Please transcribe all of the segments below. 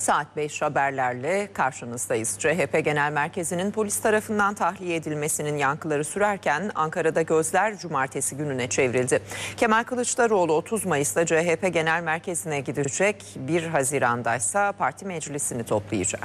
Saat 5 haberlerle karşınızdayız. CHP Genel Merkezi'nin polis tarafından tahliye edilmesinin yankıları sürerken Ankara'da gözler cumartesi gününe çevrildi. Kemal Kılıçdaroğlu 30 Mayıs'ta CHP Genel Merkezi'ne gidecek, 1 Haziran'da ise parti meclisini toplayacak.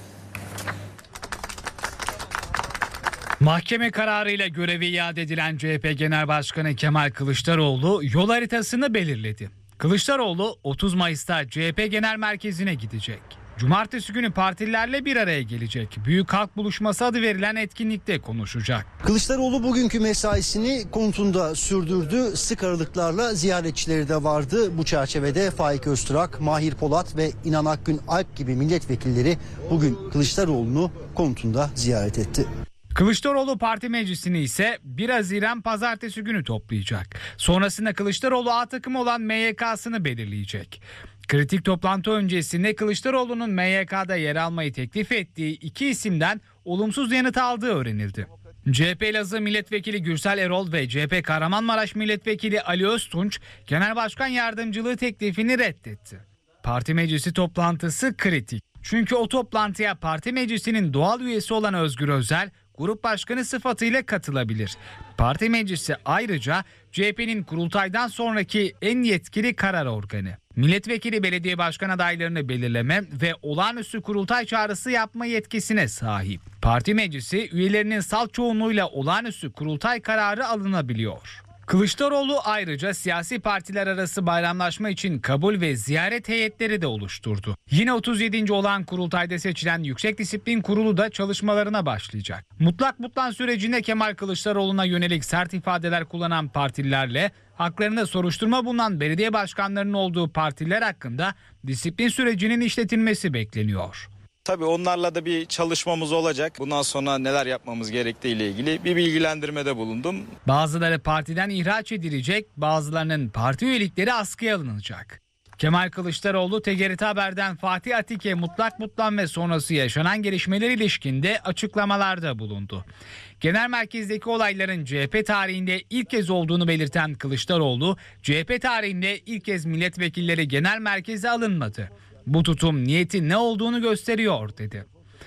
Mahkeme kararıyla görevi iade edilen CHP Genel Başkanı Kemal Kılıçdaroğlu yol haritasını belirledi. Kılıçdaroğlu 30 Mayıs'ta CHP Genel Merkezi'ne gidecek. Cumartesi günü partililerle bir araya gelecek. Büyük Halk Buluşması adı verilen etkinlikte konuşacak. Kılıçdaroğlu bugünkü mesaisini konutunda sürdürdü. Sık aralıklarla ziyaretçileri de vardı. Bu çerçevede Faik Öztürk, Mahir Polat ve İnan Akgün Alp gibi milletvekilleri bugün Kılıçdaroğlu'nu konutunda ziyaret etti. Kılıçdaroğlu parti meclisini ise 1 Haziran pazartesi günü toplayacak. Sonrasında Kılıçdaroğlu A takımı olan MYK'sını belirleyecek. Kritik toplantı öncesinde Kılıçdaroğlu'nun MYK'da yer almayı teklif ettiği 2 isimden olumsuz yanıt aldığı öğrenildi. CHP Elazığ Milletvekili Gürsel Erol ve CHP Kahramanmaraş Milletvekili Ali Öztunç Genel Başkan Yardımcılığı teklifini reddetti. Parti meclisi toplantısı kritik. Çünkü o toplantıya parti meclisinin doğal üyesi olan Özgür Özel grup başkanı sıfatıyla katılabilir. Parti meclisi ayrıca CHP'nin kurultaydan sonraki en yetkili karar organı. Milletvekili belediye başkan adaylarını belirleme ve olağanüstü kurultay çağrısı yapma yetkisine sahip. Parti meclisi üyelerinin salt çoğunluğuyla olağanüstü kurultay kararı alınabiliyor. Kılıçdaroğlu ayrıca siyasi partiler arası bayramlaşma için kabul ve ziyaret heyetleri de oluşturdu. Yine 37. olan kurultayda seçilen Yüksek Disiplin Kurulu da çalışmalarına başlayacak. Mutlak butlan sürecinde Kemal Kılıçdaroğlu'na yönelik sert ifadeler kullanan partililerle haklarında soruşturma bulunan belediye başkanlarının olduğu partiler hakkında disiplin sürecinin işletilmesi bekleniyor. Tabii onlarla da bir çalışmamız olacak. Bundan sonra neler yapmamız gerektiği ile ilgili bir bilgilendirmede bulundum. Bazıları partiden ihraç edilecek, bazılarının parti üyelikleri askıya alınacak. Kemal Kılıçdaroğlu TGRT Haber'den Fatih Atike mutlak butlan ve sonrası yaşanan gelişmeler ilişkinde açıklamalarda bulundu. Genel merkezdeki olayların CHP tarihinde ilk kez olduğunu belirten Kılıçdaroğlu, CHP tarihinde ilk kez milletvekilleri genel merkeze alınmadı. Bu tutum niyetin ne olduğunu gösteriyor dedi.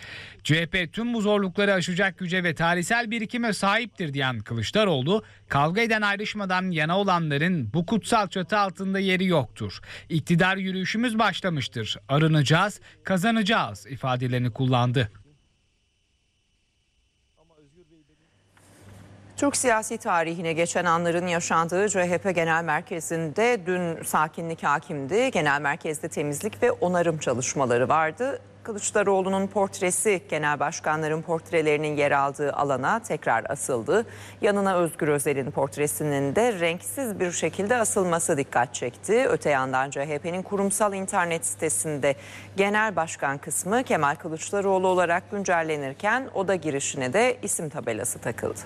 CHP tüm bu zorlukları aşacak güce ve tarihsel birikime sahiptir diyen Kılıçdaroğlu, kavga eden ayrışmadan yana olanların bu kutsal çatı altında yeri yoktur. İktidar yürüyüşümüz başlamıştır. Arınacağız, kazanacağız ifadelerini kullandı. Türk siyasi tarihine geçen anların yaşandığı CHP Genel Merkezi'nde dün sakinlik hakimdi. Genel Merkez'de temizlik ve onarım çalışmaları vardı. Kılıçdaroğlu'nun portresi genel başkanların portrelerinin yer aldığı alana tekrar asıldı. Yanına Özgür Özel'in portresinin de renksiz bir şekilde asılması dikkat çekti. Öte yandan CHP'nin kurumsal internet sitesinde genel başkan kısmı Kemal Kılıçdaroğlu olarak güncellenirken oda girişine de isim tabelası takıldı.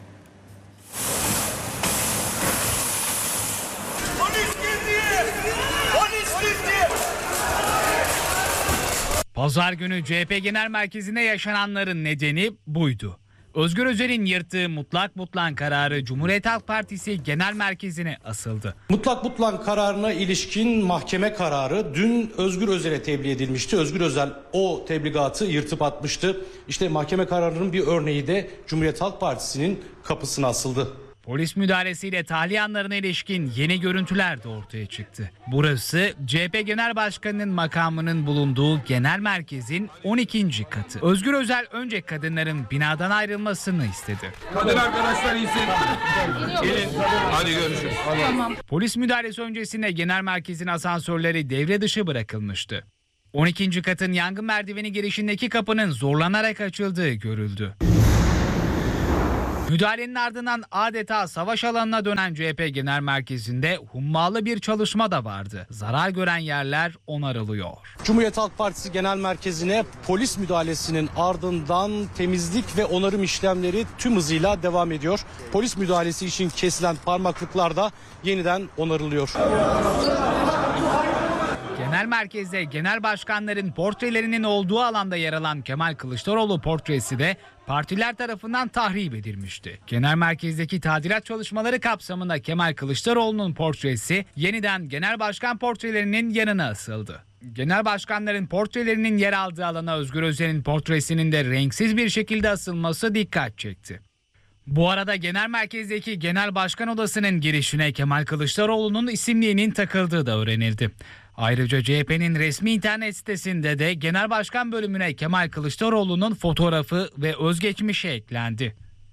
Pazar günü CHP Genel Merkezi'nde yaşananların nedeni buydu. Özgür Özel'in yırttığı mutlak butlan kararı Cumhuriyet Halk Partisi Genel Merkezi'ne asıldı. Mutlak butlan kararına ilişkin mahkeme kararı dün Özgür Özel'e tebliğ edilmişti. Özgür Özel o tebligatı yırtıp atmıştı. İşte mahkeme kararının bir örneği de Cumhuriyet Halk Partisi'nin kapısına asıldı. Polis müdahalesiyle tahliye anlarına ilişkin yeni görüntüler de ortaya çıktı. Burası CHP Genel Başkanı'nın makamının bulunduğu genel merkezin 12. katı. Özgür Özel önce kadınların binadan ayrılmasını istedi. Kadın arkadaşlar iyisin. Gelin. Hadi görüşürüz. Tamam. Polis müdahalesi öncesinde genel merkezin asansörleri devre dışı bırakılmıştı. 12. katın yangın merdiveni girişindeki kapının zorlanarak açıldığı görüldü. Müdahalenin ardından adeta savaş alanına dönen CHP Genel Merkezi'nde hummalı bir çalışma da vardı. Zarar gören yerler onarılıyor. Cumhuriyet Halk Partisi Genel Merkezi'ne polis müdahalesinin ardından temizlik ve onarım işlemleri tüm hızıyla devam ediyor. Polis müdahalesi için kesilen parmaklıklar da yeniden onarılıyor. Genel genel merkezde genel başkanların portrelerinin olduğu alanda yer alan Kemal Kılıçdaroğlu portresi de partiler tarafından tahrip edilmişti. Genel merkezdeki tadilat çalışmaları kapsamında Kemal Kılıçdaroğlu'nun portresi yeniden genel başkan portrelerinin yanına asıldı. Genel başkanların portrelerinin yer aldığı alana Özgür Özel'in portresinin de renksiz bir şekilde asılması dikkat çekti. Bu arada genel merkezdeki genel başkan odasının girişine Kemal Kılıçdaroğlu'nun isimliğinin takıldığı da öğrenildi. Ayrıca CHP'nin resmi internet sitesinde de genel başkan bölümüne Kemal Kılıçdaroğlu'nun fotoğrafı ve özgeçmişi eklendi.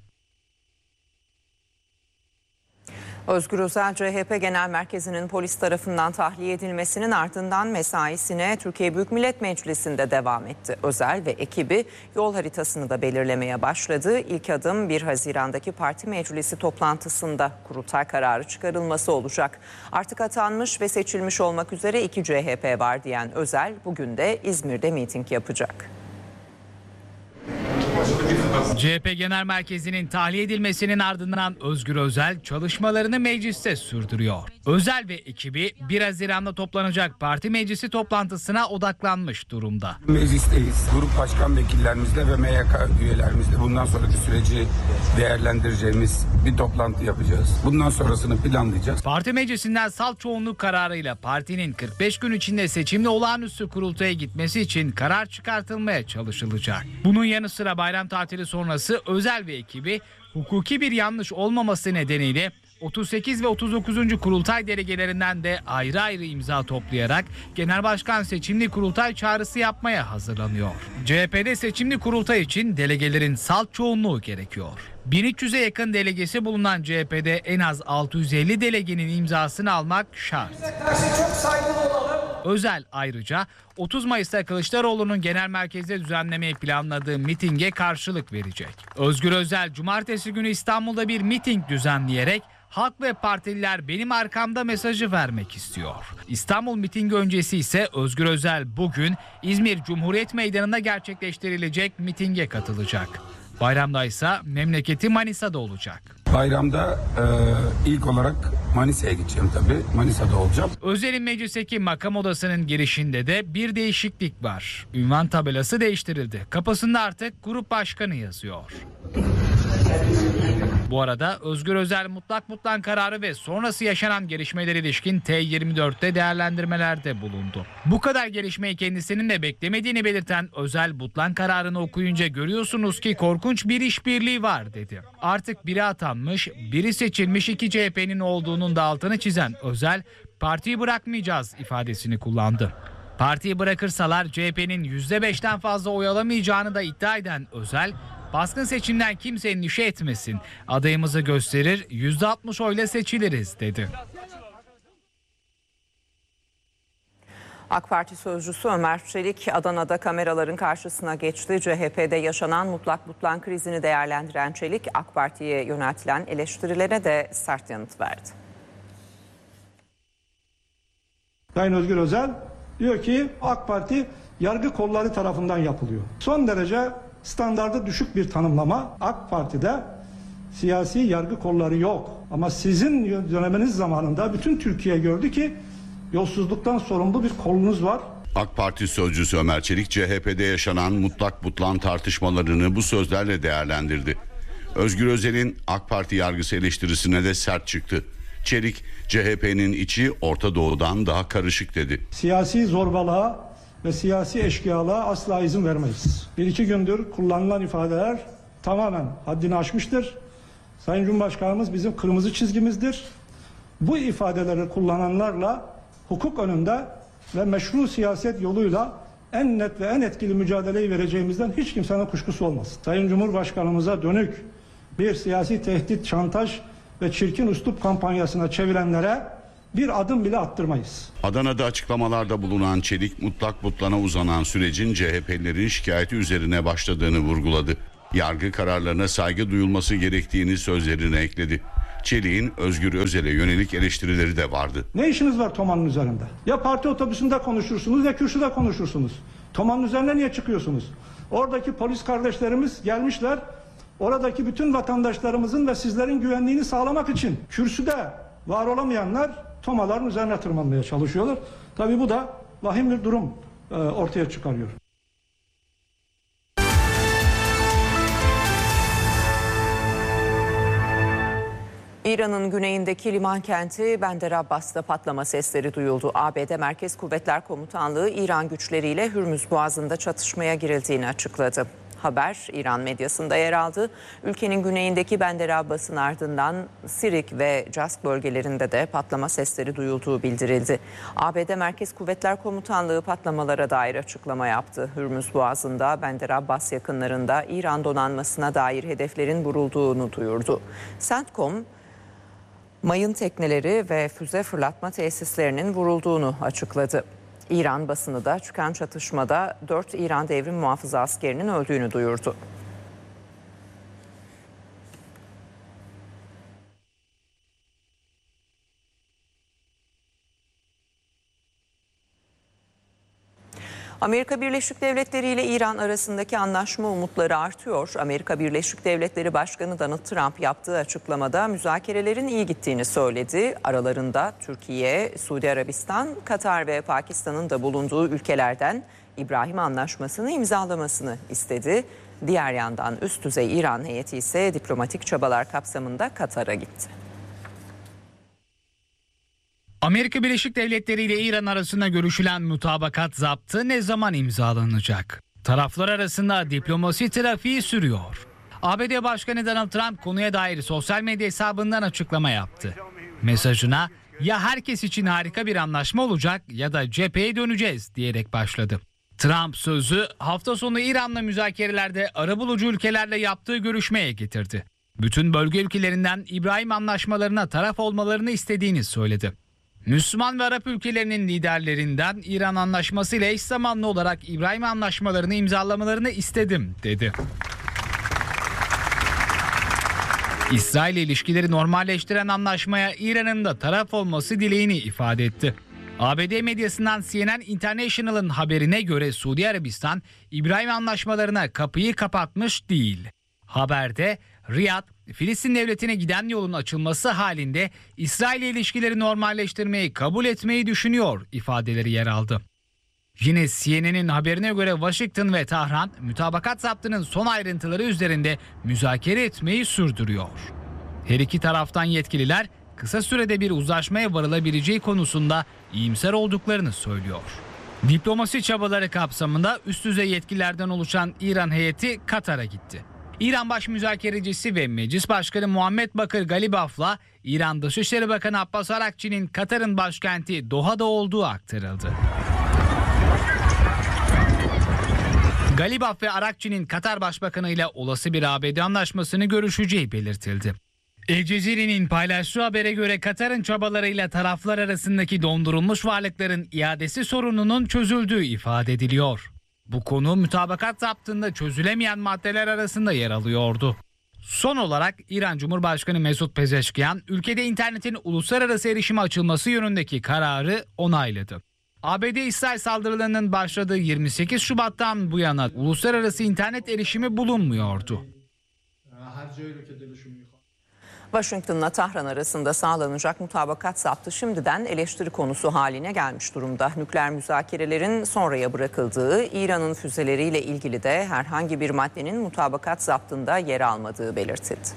Özgür Özel, CHP Genel Merkezi'nin polis tarafından tahliye edilmesinin ardından mesaisine Türkiye Büyük Millet Meclisi'nde devam etti. Özel ve ekibi yol haritasını da belirlemeye başladı. İlk adım 1 Haziran'daki parti meclisi toplantısında kurultay kararı çıkarılması olacak. Artık atanmış ve seçilmiş olmak üzere 2 CHP var diyen Özel bugün de İzmir'de miting yapacak. CHP Genel Merkezi'nin tahliye edilmesinin ardından Özgür Özel çalışmalarını mecliste sürdürüyor. Özel ve ekibi 1 Haziran'da toplanacak parti meclisi toplantısına odaklanmış durumda. Meclisteyiz. Grup başkan vekillerimizle ve MYK üyelerimizle bundan sonraki süreci değerlendireceğimiz bir toplantı yapacağız. Bundan sonrasını planlayacağız. Parti meclisinden salt çoğunluk kararıyla partinin 45 gün içinde seçimli olağanüstü kurultaya gitmesi için karar çıkartılmaya çalışılacak. Bunun yanı sıra bayram tatili sonrası Özel ve ekibi hukuki bir yanlış olmaması nedeniyle 38 ve 39. kurultay delegelerinden de ayrı ayrı imza toplayarak genel başkan seçimli kurultay çağrısı yapmaya hazırlanıyor. CHP'de seçimli kurultay için delegelerin salt çoğunluğu gerekiyor. 1300'e yakın delegesi bulunan CHP'de en az 650 delegenin imzasını almak şart. Özel ayrıca 30 Mayıs'ta Kılıçdaroğlu'nun genel merkezde düzenlemeyi planladığı mitinge karşılık verecek. Özgür Özel cumartesi günü İstanbul'da bir miting düzenleyerek halk ve partililer benim arkamda mesajı vermek istiyor. İstanbul mitingi öncesi ise Özgür Özel bugün İzmir Cumhuriyet Meydanı'nda gerçekleştirilecek mitinge katılacak. Bayramda ise memleketi Manisa'da olacak. Bayramda ilk olarak Manisa'ya gideceğim tabii. Manisa'da olacağım. Özel'in meclisteki makam odasının girişinde de bir değişiklik var. Ünvan tabelası değiştirildi. Kapısında artık grup başkanı yazıyor. Bu arada Özgür Özel mutlak kararı ve sonrası yaşanan gelişmelere ilişkin T24'te değerlendirmelerde bulundu. Bu kadar gelişmeyi kendisinin de beklemediğini belirten Özel mutlak kararını okuyunca görüyorsunuz ki korkunç bir işbirliği var dedi. Artık biri atanmış, biri seçilmiş 2 CHP'nin olduğunun da altını çizen Özel, partiyi bırakmayacağız ifadesini kullandı. Partiyi bırakırsalar CHP'nin %5'ten fazla oy alamayacağını da iddia eden Özel, baskın seçimden kimse endişe etmesin. Adayımızı gösterir, %60 oyla seçiliriz dedi. AK Parti sözcüsü Ömer Çelik Adana'da kameraların karşısına geçti. CHP'de yaşanan mutlak krizini değerlendiren Çelik, AK Parti'ye yöneltilen eleştirilere de sert yanıt verdi. Sayın Özgür Özel diyor ki AK Parti yargı kolları tarafından yapılıyor. Son derece standardı düşük bir tanımlama. AK Parti'de siyasi yargı kolları yok. Ama sizin döneminiz zamanında bütün Türkiye gördü ki yolsuzluktan sorumlu bir kolunuz var. AK Parti sözcüsü Ömer Çelik CHP'de yaşanan mutlak tartışmalarını bu sözlerle değerlendirdi. Özgür Özel'in AK Parti yargısı eleştirisine de sert çıktı. Çelik, CHP'nin içi Orta Doğu'dan daha karışık dedi. Siyasi zorbalığa ve siyasi eşkıyalığa asla izin vermeyiz. 1-2 gündür kullanılan ifadeler tamamen haddini aşmıştır. Sayın Cumhurbaşkanımız bizim kırmızı çizgimizdir. Bu ifadeleri kullananlarla hukuk önünde ve meşru siyaset yoluyla en net ve en etkili mücadeleyi vereceğimizden hiç kimsenin kuşkusu olmasın. Sayın Cumhurbaşkanımıza dönük bir siyasi tehdit, şantaj ve çirkin üslup kampanyasına çevirenlere bir adım bile attırmayız. Adana'da açıklamalarda bulunan Çelik, mutlana uzanan sürecin CHP'lilerin şikayeti üzerine başladığını vurguladı. Yargı kararlarına saygı duyulması gerektiğini sözlerine ekledi. Çelik'in Özgür Özel'e yönelik eleştirileri de vardı. Ne işiniz var Toma'nın üzerinde? Ya parti otobüsünde konuşursunuz ya kürsüde konuşursunuz. Toma'nın üzerine niye çıkıyorsunuz? Oradaki polis kardeşlerimiz gelmişler. Oradaki bütün vatandaşlarımızın ve sizlerin güvenliğini sağlamak için kürsüde var olamayanlar Tomaların üzerine tırmanmaya çalışıyorlar. Tabii bu da vahim bir durum ortaya çıkarıyor. İran'ın güneyindeki liman kenti Bandar Abbas'ta patlama sesleri duyuldu. ABD Merkez Kuvvetler Komutanlığı İran güçleriyle Hürmüz Boğazı'nda çatışmaya girildiğini açıkladı. Haber İran medyasında yer aldı. Ülkenin güneyindeki Bandar Abbas'ın ardından Sirik ve Cask bölgelerinde de patlama sesleri duyulduğu bildirildi. ABD Merkez Kuvvetler Komutanlığı patlamalara dair açıklama yaptı. Hürmüz Boğazı'nda Bandar Abbas yakınlarında İran donanmasına dair hedeflerin vurulduğunu duyurdu. CENTCOM, mayın tekneleri ve füze fırlatma tesislerinin vurulduğunu açıkladı. İran basını da çıkan çatışmada 4 İran devrim muhafızı askerinin öldüğünü duyurdu. Amerika Birleşik Devletleri ile İran arasındaki anlaşma umutları artıyor. Amerika Birleşik Devletleri Başkanı Donald Trump yaptığı açıklamada müzakerelerin iyi gittiğini söyledi. Aralarında Türkiye, Suudi Arabistan, Katar ve Pakistan'ın da bulunduğu ülkelerden İbrahim Anlaşması'nı imzalamasını istedi. Diğer yandan üst düzey İran heyeti ise diplomatik çabalar kapsamında Katar'a gitti. Amerika Birleşik Devletleri ile İran arasında görüşülen mutabakat zaptı ne zaman imzalanacak? Taraflar arasında diplomasi trafiği sürüyor. ABD Başkanı Donald Trump konuya dair sosyal medya hesabından açıklama yaptı. Mesajına ya herkes için harika bir anlaşma olacak ya da cepheye döneceğiz diyerek başladı. Trump sözü hafta sonu İran'la müzakerelerde arabulucu ülkelerle yaptığı görüşmeye getirdi. Bütün bölge ülkelerinden İbrahim Anlaşmalarına taraf olmalarını istediğini söyledi. Müslüman ve Arap ülkelerinin liderlerinden İran Anlaşması ile eş zamanlı olarak İbrahim Anlaşmalarını imzalamalarını istedim dedi. İsrail ile ilişkileri normalleştiren anlaşmaya İran'ın da taraf olması dileğini ifade etti. ABD medyasından CNN International'ın haberine göre Suudi Arabistan İbrahim Anlaşmalarına kapıyı kapatmış değil. Haberde Riyad, Filistin devletine giden yolun açılması halinde İsrail ile ilişkileri normalleştirmeyi kabul etmeyi düşünüyor ifadeleri yer aldı. Yine CNN'in haberine göre Washington ve Tahran mutabakat zaptının son ayrıntıları üzerinde müzakere etmeyi sürdürüyor. Her iki taraftan yetkililer kısa sürede bir uzlaşmaya varılabileceği konusunda iyimser olduklarını söylüyor. Diplomasi çabaları kapsamında üst düzey yetkililerden oluşan İran heyeti Katar'a gitti. İran baş müzakerecisi ve Meclis Başkanı Muhammed Bakır Galibaf'la İran Dışişleri Bakanı Abbas Arakçı'nın Katar'ın başkenti Doha'da olduğu aktarıldı. Galibaf ve Arakçı'nın Katar Başbakanı ile olası bir ABD anlaşmasını görüşeceği belirtildi. El Cezire'nin paylaştığı habere göre Katar'ın çabalarıyla taraflar arasındaki dondurulmuş varlıkların iadesi sorununun çözüldüğü ifade ediliyor. Bu konu mutabakat zaptında çözülemeyen maddeler arasında yer alıyordu. Son olarak İran Cumhurbaşkanı Mesut Pezeşkiyan ülkede internetin uluslararası erişime açılması yönündeki kararı onayladı. ABD-İsrail saldırılarının başladığı 28 Şubat'tan bu yana uluslararası internet erişimi bulunmuyordu. Washington'la Tahran arasında sağlanacak mutabakat zaptı şimdiden eleştiri konusu haline gelmiş durumda. Nükleer müzakerelerin sonraya bırakıldığı, İran'ın füzeleriyle ilgili de herhangi bir maddenin mutabakat zaptında yer almadığı belirtildi.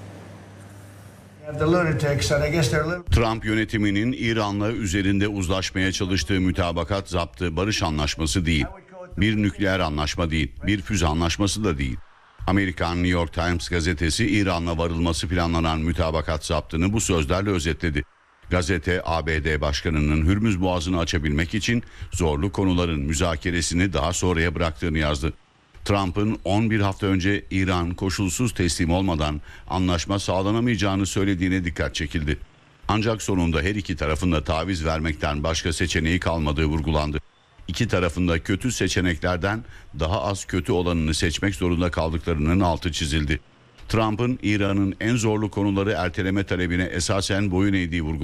Trump yönetiminin İran'la üzerinde uzlaşmaya çalıştığı mutabakat zaptı barış anlaşması değil. Bir nükleer anlaşma değil, bir füze anlaşması da değil. Amerikan New York Times gazetesi İran'la varılması planlanan mutabakat zaptını bu sözlerle özetledi. Gazete ABD Başkanı'nın Hürmüz Boğazı'nı açabilmek için zorlu konuların müzakeresini daha sonraya bıraktığını yazdı. Trump'ın 11 hafta önce İran koşulsuz teslim olmadan anlaşma sağlanamayacağını söylediğine dikkat çekildi. Ancak sonunda her iki tarafın da taviz vermekten başka seçeneği kalmadığı vurgulandı. İki tarafında kötü seçeneklerden daha az kötü olanını seçmek zorunda kaldıklarının altı çizildi. Trump'ın İran'ın en zorlu konuları erteleme talebine esasen boyun eğdiği vurgulandı.